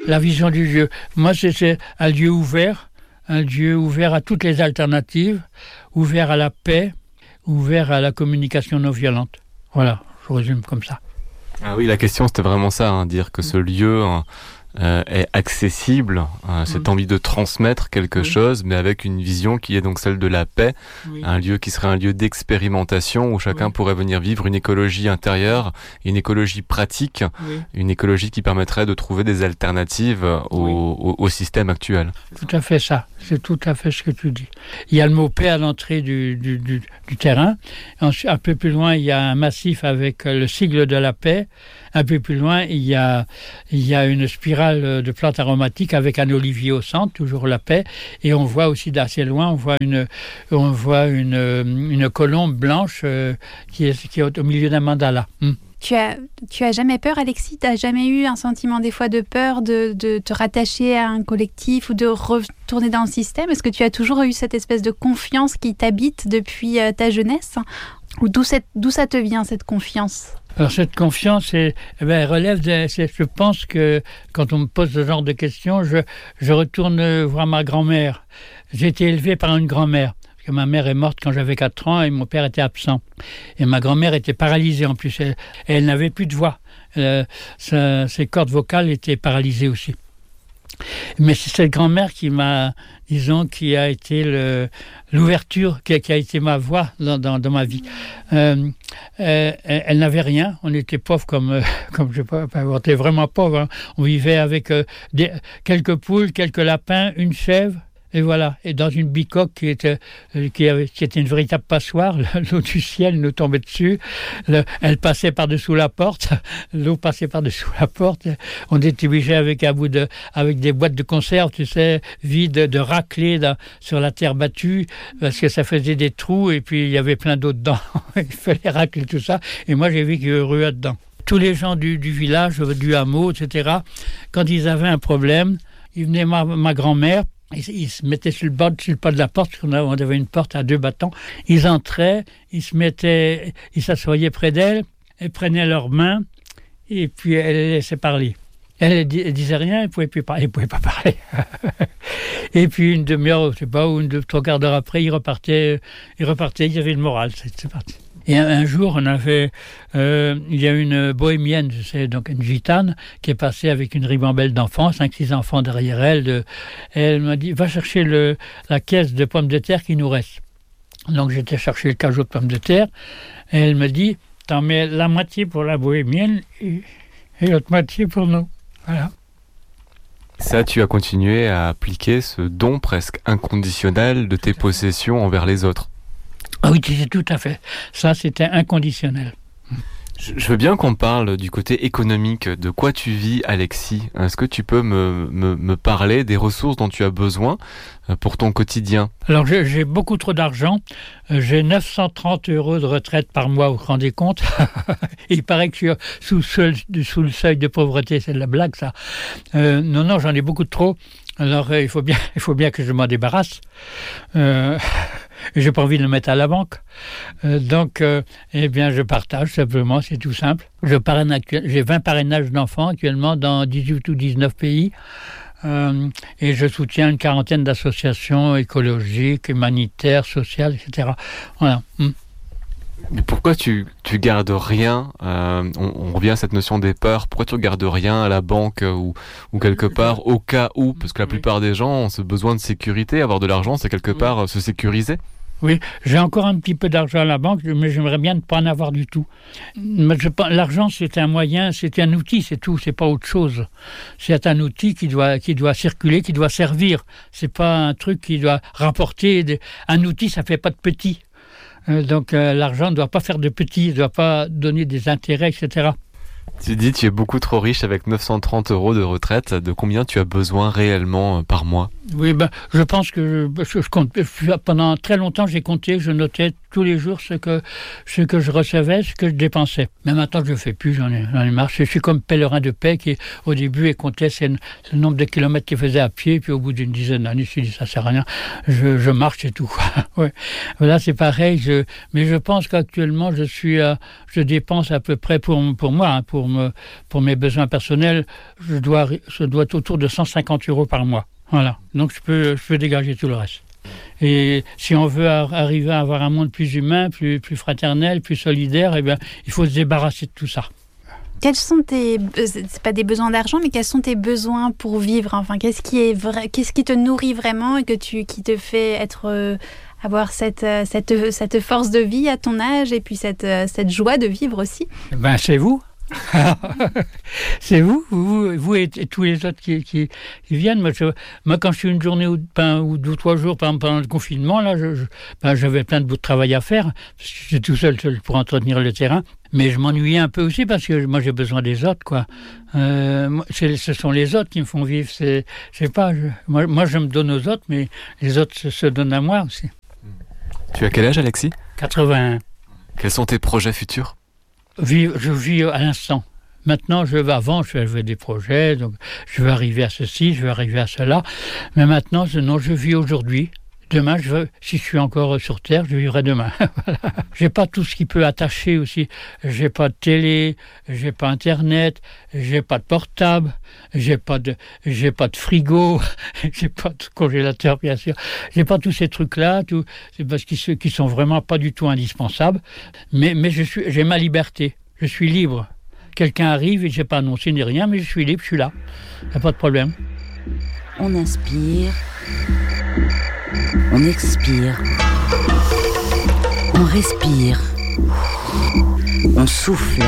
La vision du lieu. Moi, c'est un lieu ouvert à toutes les alternatives, ouvert à la paix, ouvert à la communication non violente. Voilà, je résume comme ça. Ah oui, la question c'était vraiment ça, dire que ce lieu est accessible, cette envie de transmettre quelque chose, mais avec une vision qui est donc celle de la paix, un lieu qui serait un lieu d'expérimentation où chacun pourrait venir vivre une écologie intérieure, une écologie pratique, une écologie qui permettrait de trouver des alternatives au système actuel. Tout à fait ça, c'est tout à fait ce que tu dis. Il y a le mot paix à l'entrée du terrain, un peu plus loin il y a un massif avec le sigle de la paix, un peu plus loin il y a une spirale de plantes aromatiques avec un olivier au centre, toujours la paix, et on voit aussi d'assez loin, on voit une colombe blanche qui est au milieu d'un mandala. Tu as jamais peur, Alexis? Tu n'as jamais eu un sentiment des fois de peur de te rattacher à un collectif ou de retourner dans le système? Est-ce que tu as toujours eu cette espèce de confiance qui t'habite depuis ta jeunesse? Ou d'où ça te vient, cette confiance? Alors cette confiance, elle relève je pense que quand on me pose ce genre de questions, je retourne voir ma grand-mère. J'ai été élevé par une grand-mère. Parce que ma mère est morte quand j'avais 4 ans et mon père était absent. Et ma grand-mère était paralysée en plus. Elle n'avait plus de voix. Ses cordes vocales étaient paralysées aussi. Mais c'est cette grand-mère qui a été l'ouverture, qui a été ma voix dans ma vie. Elle n'avait rien, on était pauvres comme je sais pas, on était vraiment pauvres. On vivait avec quelques poules, quelques lapins, une chèvre. Et voilà, et dans une bicoque qui était une véritable passoire, l'eau du ciel nous tombait dessus, elle passait par-dessous la porte, l'eau passait par-dessous la porte, on était obligé avec des boîtes de conserve, tu sais, vides, de racler sur la terre battue, parce que ça faisait des trous, et puis il y avait plein d'eau dedans, il fallait racler tout ça, et moi j'ai vécu heureux là-dedans. Tous les gens du village, du hameau, etc., quand ils avaient un problème, ils venaient ma grand-mère, ils se mettaient sur le pas de la porte, on avait une porte à 2 battants. Ils entraient, ils s'assoyaient près d'elle, elles prenaient leurs mains, et puis elle les laissait parler. Elle disait rien, elle ne pouvait pas parler. Et puis une demi-heure, je sais pas, ou 2-3 quarts d'heure après, ils repartaient, il y avait le moral, c'est parti. Et un jour, il y a une bohémienne, donc une gitane, qui est passée avec une ribambelle d'enfants, 5-6 enfants derrière elle. Elle m'a dit, va chercher la caisse de pommes de terre qui nous reste. Donc j'étais chercher le cajot de pommes de terre, et elle me dit, t'en mets la moitié pour la bohémienne et l'autre moitié pour nous. Voilà. Ça, tu as continué à appliquer ce don presque inconditionnel de tes possessions envers les autres. Ah oui, c'est tout à fait. Ça, c'était inconditionnel. Je veux bien qu'on parle du côté économique. De quoi tu vis, Alexis? Est-ce que tu peux me parler des ressources dont tu as besoin pour ton quotidien? Alors, j'ai beaucoup trop d'argent. J'ai 930 € de retraite par mois, vous vous rendez compte? Il paraît que je suis sous le seuil de pauvreté. C'est de la blague, ça. Non, j'en ai beaucoup trop. Alors, il faut bien que je m'en débarrasse. J'ai pas envie de le mettre à la banque. Donc, je partage simplement, c'est tout simple. J'ai 20 parrainages d'enfants actuellement dans 18 ou 19 pays. Et je soutiens une 40aine d'associations écologiques, humanitaires, sociales, etc. Voilà. Mais pourquoi tu gardes rien? On revient à cette notion des peurs. Pourquoi tu gardes rien à la banque ou quelque part au cas où? Parce que la plupart des gens ont ce besoin de sécurité. Avoir de l'argent, c'est quelque part se sécuriser. Oui, j'ai encore un petit peu d'argent à la banque, mais j'aimerais bien ne pas en avoir du tout. L'argent, c'est un moyen, c'est un outil, c'est tout, c'est pas autre chose. C'est un outil qui doit circuler, qui doit servir. C'est pas un truc qui doit rapporter. Un outil, ça fait pas de petit. Donc l'argent ne doit pas faire de petits, ne doit pas donner des intérêts, etc. Tu es beaucoup trop riche avec 930 € de retraite. De combien tu as besoin réellement par mois? Oui, je pense que je compte. Pendant très longtemps, j'ai compté, je notais tous les jours ce que je recevais, ce que je dépensais. Mais maintenant, je ne le fais plus, j'en ai marre. Je suis comme pèlerin de paix qui, au début, il comptait le nombre de kilomètres qu'il faisait à pied, puis au bout d'une dizaine d'années, je me suis dit, ça ne sert à rien, je marche et tout. Ouais. Là, c'est pareil, mais je pense qu'actuellement, je dépense à peu près pour moi, hein, pour mes besoins personnels, je dois être autour de 150 € par mois. Voilà, donc je peux dégager tout le reste. Et si on veut arriver à avoir un monde plus humain, plus fraternel, plus solidaire, eh bien, il faut se débarrasser de tout ça. Quels sont c'est pas des besoins d'argent, mais quels sont tes besoins pour vivre? Enfin, qu'est-ce qui est vrai, qu'est-ce qui te nourrit vraiment et qui te fait avoir cette force de vie à ton âge et puis cette joie de vivre aussi? C'est vous. C'est vous et tous les autres qui viennent. Moi, quand je suis une journée ou 2 ou 3 jours pendant le confinement, là, j'avais plein de bouts de travail à faire, parce que j'étais tout seul pour entretenir le terrain. Mais je m'ennuyais un peu aussi parce que moi j'ai besoin des autres, quoi. Ce sont les autres qui me font vivre. Moi je me donne aux autres, mais les autres se donnent à moi aussi. Tu as quel âge, Alexis ? 81. Quels sont tes projets futurs ? Je vis à l'instant. Maintenant, avant, j'avais des projets, donc je veux arriver à ceci, je veux arriver à cela. Mais maintenant, je vis aujourd'hui. Demain, si je suis encore sur Terre, je vivrai demain. Voilà. J'ai pas tout ce qui peut attacher aussi. J'ai pas de télé, j'ai pas Internet, j'ai pas de portable, j'ai pas de frigo, j'ai pas de congélateur, bien sûr. J'ai pas tous ces trucs-là, c'est parce qu'ils sont vraiment pas du tout indispensables. Mais j'ai ma liberté. Je suis libre. Quelqu'un arrive et j'ai pas annoncé ni rien, mais je suis libre, je suis là. Y a pas de problème. On inspire. On expire, on respire, on souffle.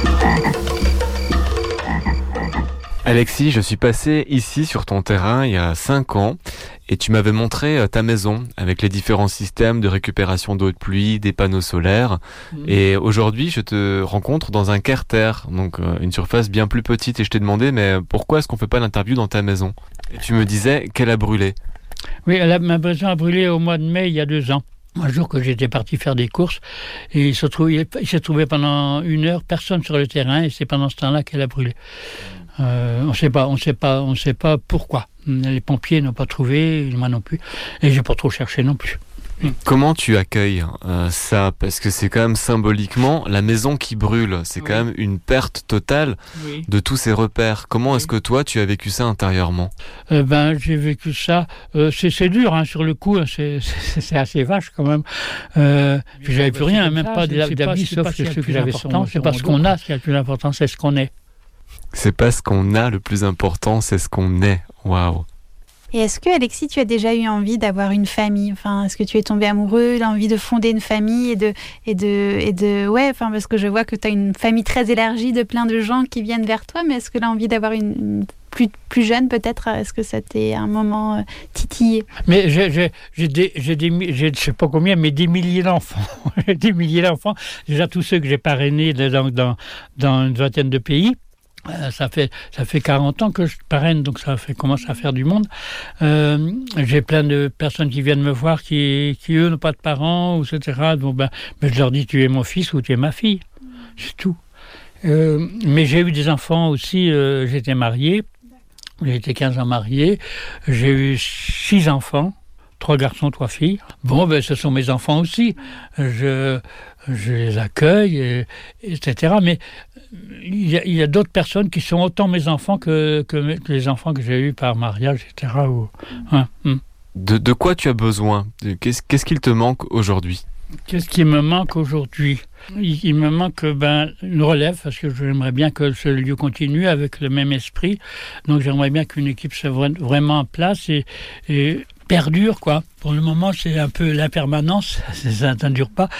Alexis, je suis passé ici sur ton terrain il y a 5 ans et tu m'avais montré ta maison avec les différents systèmes de récupération d'eau de pluie, des panneaux solaires. Et aujourd'hui, je te rencontre dans un carter, donc une surface bien plus petite. Et je t'ai demandé, mais pourquoi est-ce qu'on fait pas l'interview dans ta maison ? Et tu me disais qu'elle a brûlé. Oui, ma maison a brûlé au mois de mai, il y a 2 ans. Un jour que j'étais parti faire des courses, et il s'est trouvé pendant 1 heure personne sur le terrain, et c'est pendant ce temps-là qu'elle a brûlé. On ne sait pas pourquoi. Les pompiers n'ont pas trouvé, moi non plus, et j'ai pas trop cherché non plus. Comment tu accueilles ça ? Parce que c'est quand même symboliquement la maison qui brûle. C'est quand même une perte totale de tous ces repères. Comment est-ce que toi, tu as vécu ça intérieurement ? J'ai vécu ça. C'est dur, hein, sur le coup. C'est assez vache quand même. J'avais plus rien, même pas d'habits, sauf que ce que j'avais sur moi. C'est pas ce qu'on a, ce qui a le plus important, c'est ce qu'on est. C'est pas ce qu'on a le plus important, c'est ce qu'on est. Waouh. Et est-ce que, Alexis, tu as déjà eu envie d'avoir une famille ? Enfin, est-ce que tu es tombé amoureux, l'envie de fonder une famille parce que je vois que tu as une famille très élargie de plein de gens qui viennent vers toi, mais est-ce que l'envie d'avoir une plus jeune, peut-être, est-ce que ça t'est un moment titillé ? Mais j'ai je sais pas combien, mais des milliers d'enfants. Des milliers d'enfants. Déjà, tous ceux que j'ai parrainés dans une vingtaine de pays. Ça fait 40 ans que je parraine, donc ça commence à faire du monde. J'ai plein de personnes qui viennent me voir qui eux n'ont pas de parents, etc. Donc je leur dis, tu es mon fils ou tu es ma fille, c'est tout. Mais j'ai eu des enfants aussi. J'étais marié, j'ai été 15 ans marié. J'ai eu 6 enfants. 3 garçons, 3 filles. Ce sont mes enfants aussi. Je les accueille, etc. Mais il y a d'autres personnes qui sont autant mes enfants que les enfants que j'ai eus par mariage, etc. De quoi tu as besoin ? Qu'est-ce qu'il te manque aujourd'hui ? Qu'est-ce qui me manque aujourd'hui ? Il me manque une relève, parce que j'aimerais bien que ce lieu continue avec le même esprit. Donc j'aimerais bien qu'une équipe soit vraiment en place et perdure, quoi. Pour le moment, c'est un peu l'impermanence, ça ne dure pas.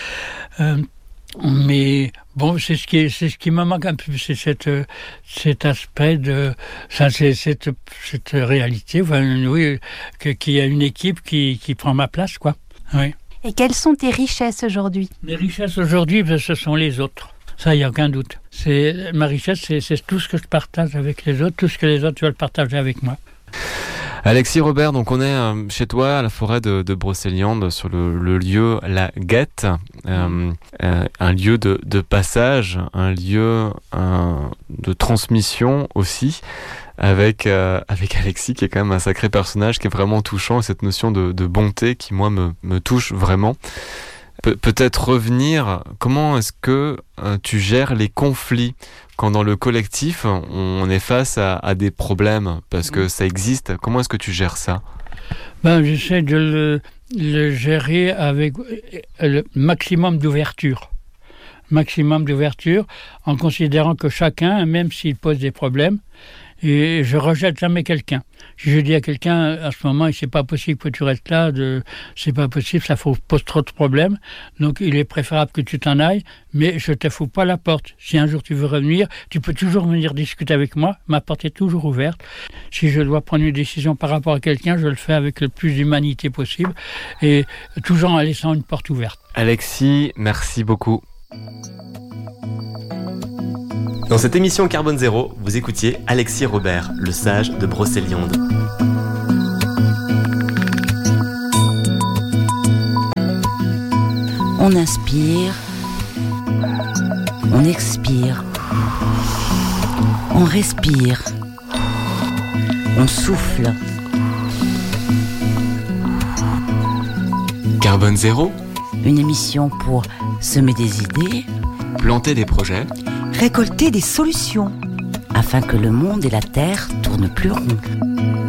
Mais c'est ce qui me manque un peu, c'est cet aspect cette réalité, qu'il y a une équipe qui prend ma place, quoi. Oui. Et quelles sont tes richesses aujourd'hui ? Mes richesses aujourd'hui, ce sont les autres. Ça, il n'y a aucun doute. Ma richesse, c'est tout ce que je partage avec les autres, tout ce que les autres veulent partager avec moi. Alexis Robert, donc on est chez toi à la forêt de Brocéliande, sur le lieu La Guette, un lieu de passage, un lieu de transmission aussi, avec Alexis qui est quand même un sacré personnage, qui est vraiment touchant, et cette notion de bonté qui moi me touche vraiment. Peut-être revenir, comment est-ce que tu gères les conflits quand dans le collectif on est face à des problèmes, parce que ça existe? Comment est-ce que tu gères ça? J'essaie de le gérer avec le maximum d'ouverture. En considérant que chacun, même s'il pose des problèmes, et je rejette jamais quelqu'un. Si je dis à quelqu'un, à ce moment, c'est pas possible que tu restes là, c'est pas possible, ça pose trop de problèmes, donc il est préférable que tu t'en ailles, mais je te fous pas la porte. Si un jour tu veux revenir, tu peux toujours venir discuter avec moi, ma porte est toujours ouverte. Si je dois prendre une décision par rapport à quelqu'un, je le fais avec le plus d'humanité possible, et toujours en laissant une porte ouverte. Alexis, merci beaucoup. Dans cette émission Carbone Zéro, vous écoutiez Alexis Robert, le sage de Brocéliande. On inspire, on expire, on respire, on souffle. Carbone Zéro, Une émission pour semer des idées, planter des projets, récolter des solutions, afin que le monde et la terre tournent plus rond.